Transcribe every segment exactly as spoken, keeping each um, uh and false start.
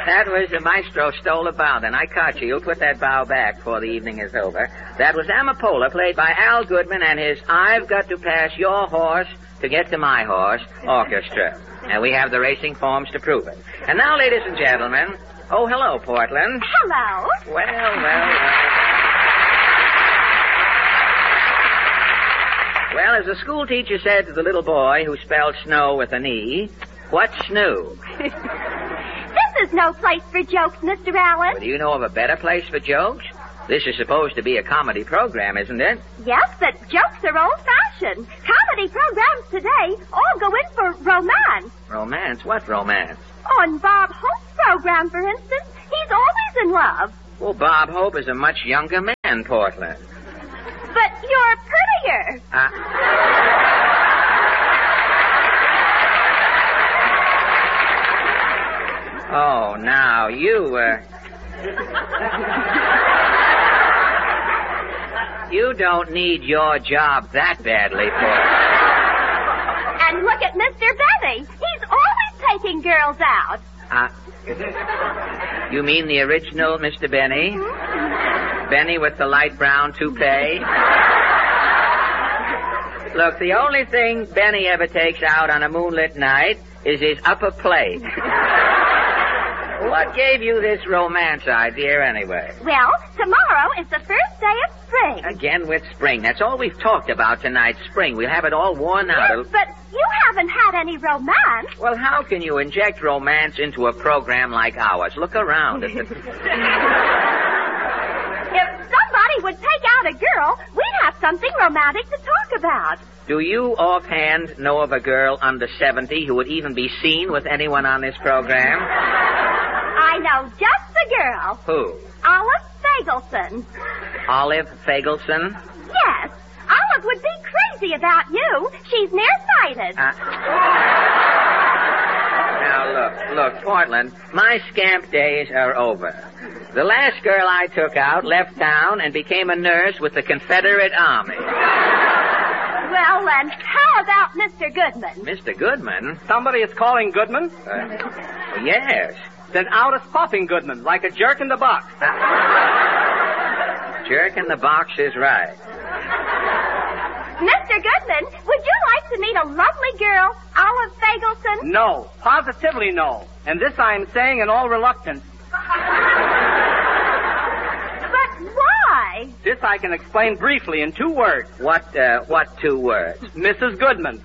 That was the maestro stole a bow. Then I caught you. You'll put that bow back before the evening is over. That was Amapola, played by Al Goodman and his I've Got to Pass Your Horse to Get to My Horse orchestra. And we have the racing forms to prove it. And now, ladies and gentlemen... Oh, hello, Portland. Hello. Well, well, well. Well, as the school teacher said to the little boy who spelled snow with an E, what's snoo? This is no place for jokes, Mister Allen. Well, do you know of a better place for jokes? This is supposed to be a comedy program, isn't it? Yes, but jokes are old-fashioned. Comedy programs today all go in for romance. Romance? What romance? On Bob Hope's program, for instance, he's always in love. Well, Bob Hope is a much younger man, Portland. But you're prettier. Uh... Oh, now, you, uh... You don't need your job that badly, Portland. And look at Mister Benny. He's always taking girls out. Uh, you mean the original Mister Benny? Mm-hmm. Benny with the light brown toupee? Look, the only thing Benny ever takes out on a moonlit night is his upper plate. What gave you this romance idea, anyway? Well, tomorrow is the first day of spring. Again with spring. That's all we've talked about tonight, spring. We'll have it all worn out. Yes, but you haven't had any romance. Well, how can you inject romance into a program like ours? Look around at the... If somebody would take out a girl, we'd have something romantic to talk about. Do you offhand know of a girl under seventy who would even be seen with anyone on this program? I know just the girl. Who? Olive Fagelson. Olive Fagelson? Yes. Olive would be crazy about you. She's nearsighted. Uh, now, look, look, Portland, my scamp days are over. The last girl I took out left town and became a nurse with the Confederate Army. Well, then, how about Mister Goodman? Mister Goodman? Somebody is calling Goodman? Uh, yes. Then out is popping Goodman, like a jerk in the box. Jerk in the box is right. Mister Goodman, would you like to meet a lovely girl, Olive Fagelson? No, positively no. And this I am saying in all reluctance. But why? This I can explain briefly in two words. What, uh, what two words? Missus Goodman.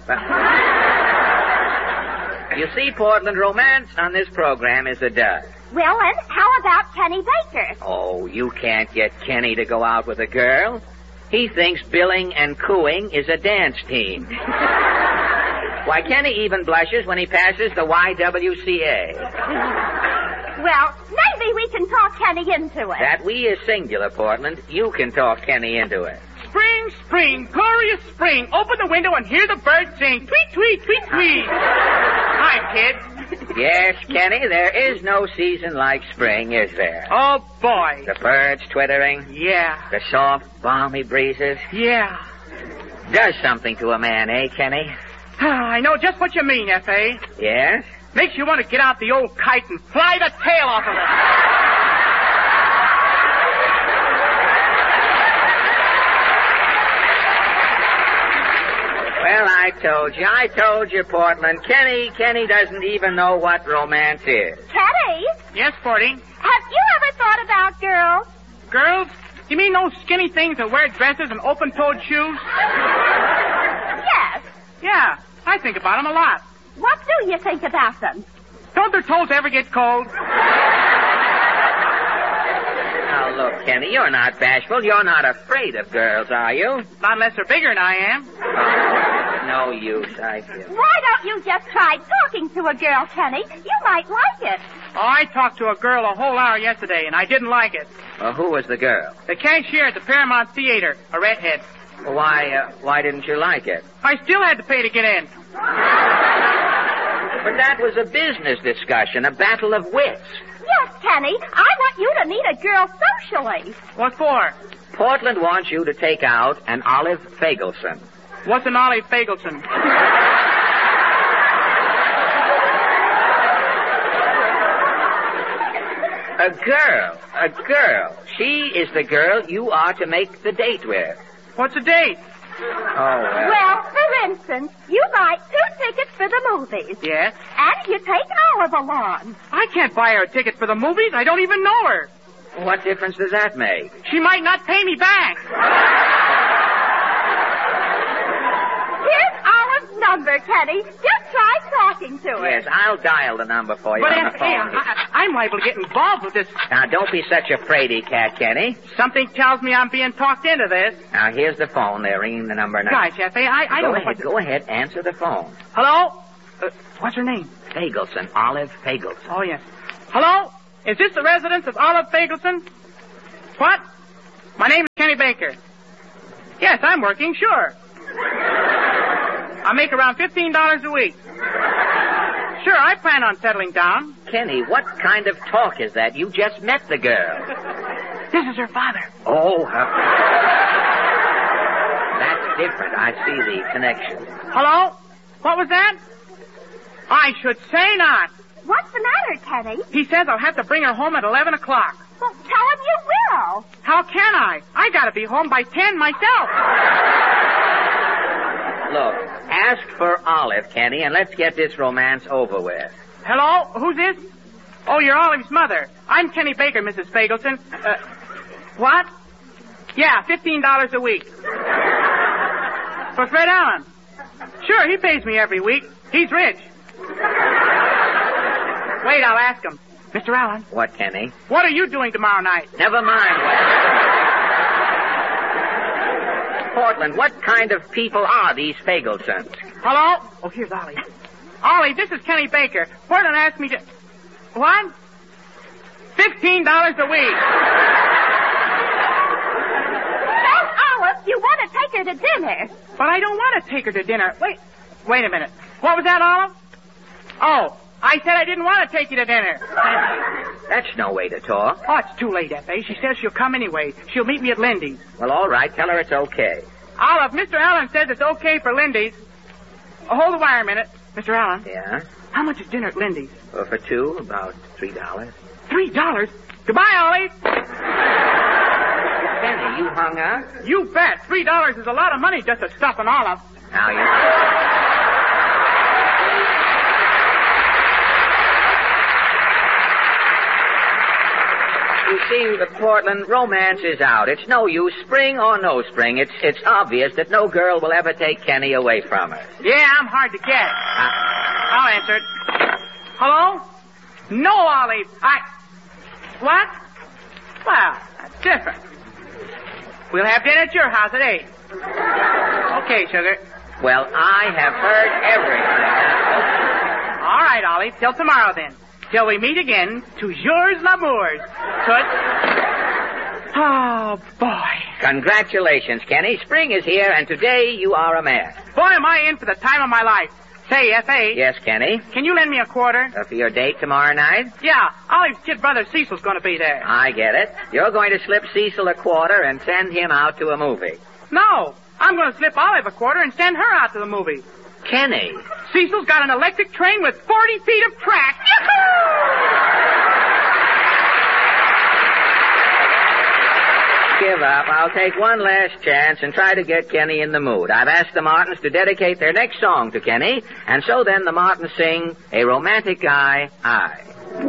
You see, Portland, romance on this program is a dud. Well, and how about Kenny Baker? Oh, you can't get Kenny to go out with a girl. He thinks billing and cooing is a dance team. Why, Kenny even blushes when he passes the Y W C A. Well, maybe we can talk Kenny into it. That we is singular, Portland. You can talk Kenny into it. Spring, spring, glorious spring. Open the window and hear the birds sing. Tweet, tweet, tweet, tweet. Hi, kids. Yes, Kenny, there is no season like spring, is there? Oh, boy. The birds twittering. Yeah. The soft, balmy breezes. Yeah. Does something to a man, eh, Kenny? I know just what you mean, F A. Yes? Makes you want to get out the old kite and fly the tail off of it. Well, I told you, I told you, Portland. Kenny, Kenny doesn't even know what romance is. Kenny? Yes, Forty? Have you ever thought about girls? Girls? You mean those skinny things that wear dresses and open-toed shoes? Yes. Yeah, I think about them a lot. What do you think about them? Don't their toes ever get cold? Now, look, Kenny, you're not bashful. You're not afraid of girls, are you? Not unless they're bigger than I am. Oh, no use, I feel. Why don't you just try talking to a girl, Kenny? You might like it. Oh, I talked to a girl a whole hour yesterday, and I didn't like it. Well, who was the girl? The cashier at the Paramount Theater, a redhead. Well, why, uh, why didn't you like it? I still had to pay to get in. But that was a business discussion, a battle of wits. Yes, Kenny. I want you to meet a girl socially. What for? Portland wants you to take out an Olive Fagelson. What's an Olive Fagelson? A girl. A girl. She is the girl you are to make the date with. What's the date? Oh, well. Well, for instance, you buy two tickets for the movies. Yes? And you take Olive along. I can't buy her a ticket for the movies. I don't even know her. What difference does that make? She might not pay me back. Here's Olive's number, Kenny. Just try talking to her. Yes, I'll dial the number for you But, on Aunt the Hey, phone. I, I'm liable to get involved with this. Now, don't be such a fraidy cat, Kenny. Something tells me I'm being talked into this. Now, here's the phone. They're ringing the number now. Gosh, F A, I, I go don't know ahead, what to... go ahead. Answer the phone. Hello? Uh, what's her name? Fagelson. Olive Fagelson. Oh, yes. Hello? Is this the residence of Olive Fagelson? What? My name is Kenny Baker. Yes, I'm working, sure. I make around fifteen dollars a week. Sure, I plan on settling down. Kenny, what kind of talk is that? You just met the girl. This is her father. Oh, her... That's different. I see the connection. Hello? What was that? I should say not. What's the matter, Kenny? He says I'll have to bring her home at eleven o'clock. Well, tell him you will. How can I? I gotta be home by ten myself. Look, ask for Olive, Kenny, and let's get this romance over with. Hello? Who's this? Oh, you're Olive's mother. I'm Kenny Baker, Missus Fagelson. Uh, what? Yeah, fifteen dollars a week. For Fred Allen. Sure, he pays me every week. He's rich. Wait, I'll ask him. Mister Allen. What, Kenny? What are you doing tomorrow night? Never mind. Portland, what kind of people are these Fagelsons? Hello? Oh, here's Ollie. Ollie, this is Kenny Baker. Portland asked me to... What? Fifteen dollars a week. Tell Olive you want to take her to dinner. But I don't want to take her to dinner. Wait, wait a minute. What was that, Olive? Oh, I said I didn't want to take you to dinner. That's no way to talk. Oh, it's too late, F A. She says she'll come anyway. She'll meet me at Lindy's. Well, all right. Tell her it's okay. Olive, Mister Allen says it's okay for Lindy's. Oh, hold the wire a minute. Mister Allen. Yeah? How much is dinner at Lindy's? Well, for two, about three dollars. Three dollars? Goodbye, Ollie. Kenny, you hung up? You bet. Three dollars is a lot of money just to stuff an olive. Now you... You see, the Portland romance is out. It's no use, spring or no spring. It's it's obvious that no girl will ever take Kenny away from her. Yeah, I'm hard to get. Uh, I'll answer it. Hello? No, Ollie. I... What? Well, that's different. We'll have dinner at your house at eight. Okay, sugar. Well, I have heard everything. All right, Ollie. Till tomorrow, then. Till we meet again, toujours l'amours. Tut. Oh, boy. Congratulations, Kenny. Spring is here, and today you are a man. Boy, am I in for the time of my life. Say, F A. Yes, Kenny? Can you lend me a quarter? Uh, for your date tomorrow night? Yeah. Olive's kid brother Cecil's going to be there. I get it. You're going to slip Cecil a quarter and send him out to a movie. No. I'm going to slip Olive a quarter and send her out to the movie. Kenny. Cecil's got an electric train with forty feet of track. Give up. I'll take one last chance and try to get Kenny in the mood. I've asked the Martins to dedicate their next song to Kenny, and so then the Martins sing A Romantic Guy, I.